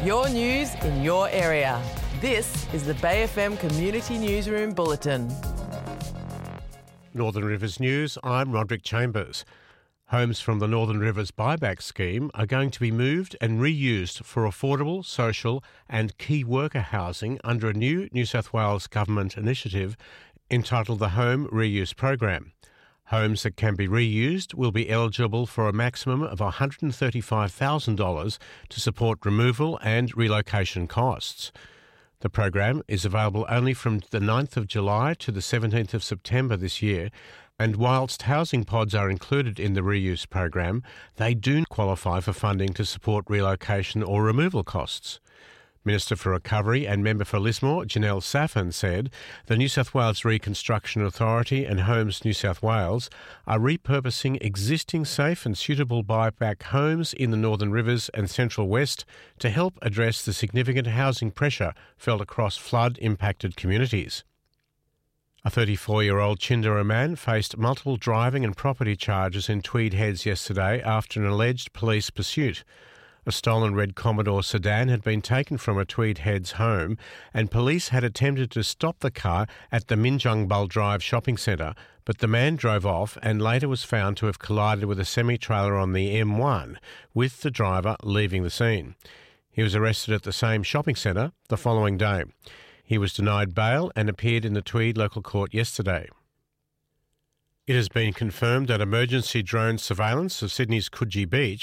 Your news in your area. This is the Bay FM Community Newsroom Bulletin. Northern Rivers News, I'm Roderick Chambers. Homes from the Northern Rivers buyback scheme are going to be moved and reused for affordable, social and key worker housing under a new New South Wales government initiative entitled the Home Reuse Program. Homes that can be reused will be eligible for a maximum of $135,000 to support removal and relocation costs. The program is available only from the 9th of July to the 17th of September this year, and whilst housing pods are included in the reuse program, they do qualify for funding to support relocation or removal costs. Minister for Recovery and Member for Lismore, Janelle Saffin, said the New South Wales Reconstruction Authority and Homes New South Wales are repurposing existing safe and suitable buyback homes in the Northern Rivers and Central West to help address the significant housing pressure felt across flood-impacted communities. A 34-year-old Chindera man faced multiple driving and property charges in Tweed Heads yesterday after an alleged police pursuit. A stolen red Commodore sedan had been taken from a Tweed Heads home and police had attempted to stop the car at the Minjungbul Drive shopping centre, but the man drove off and later was found to have collided with a semi-trailer on the M1, with the driver leaving the scene. He was arrested at the same shopping centre the following day. He was denied bail and appeared in the Tweed local court yesterday. It has been confirmed that emergency drone surveillance of Sydney's Coogee Beach